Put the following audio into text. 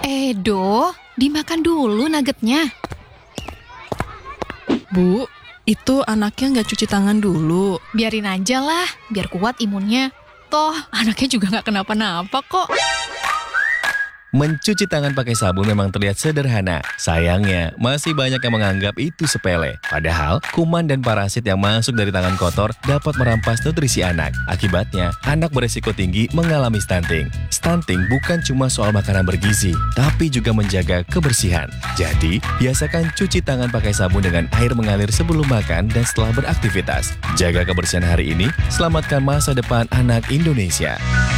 Edo, dimakan dulu nuggetnya. Bu, itu anaknya nggak cuci tangan dulu. Biarin aja lah, biar kuat imunnya. Toh, anaknya juga nggak kenapa-napa kok. Mencuci tangan pakai sabun memang terlihat sederhana. Sayangnya, masih banyak yang menganggap itu sepele. Padahal, kuman dan parasit yang masuk dari tangan kotor dapat merampas nutrisi anak. Akibatnya, anak beresiko tinggi mengalami stunting. Stunting bukan cuma soal makanan bergizi, tapi juga menjaga kebersihan. Jadi, biasakan cuci tangan pakai sabun dengan air mengalir sebelum makan dan setelah beraktivitas. Jaga kebersihan hari ini, selamatkan masa depan anak Indonesia.